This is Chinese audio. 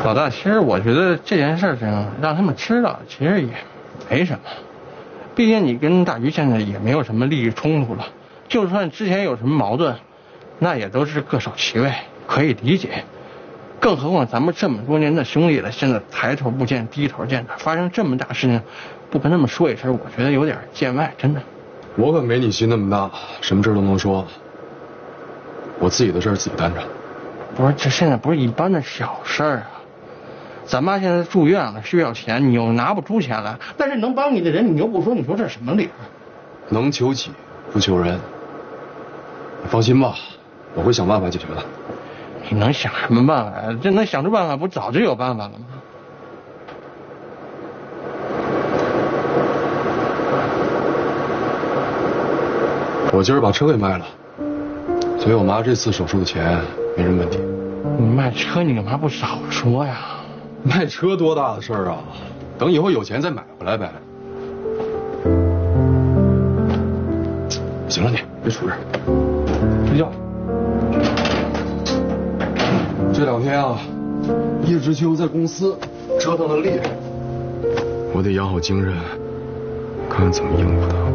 老大，其实我觉得这件事情让他们知道，其实也没什么。毕竟你跟大鱼现在也没有什么利益冲突了，就算之前有什么矛盾，那也都是各守其位，可以理解。更何况咱们这么多年的兄弟了，现在抬头不见低头见的，发生这么大事情，不跟他们说一声，我觉得有点见外，真的。 我可没你心那么大，什么事都能说。我自己的事自己担着。 不是，这现在不是一般的小事儿啊。咱妈现在住院了，需要钱，你又拿不出钱来，但是能帮你的人你又不说，你说这是什么理由？ 能求己不求人。你放心吧，我会想办法解决的。 你能想什么办法呀？这能想出办法，不早就有办法了吗？ 我今儿把车给卖了，所以我妈这次手术的钱没什么问题。 你卖车你干嘛不早说呀？ 卖车多大的事儿啊！等以后有钱再买回来呗。行了你，别杵着，睡觉。这2天啊，叶知秋在公司折腾的厉害，我得养好精神，看看怎么应付他。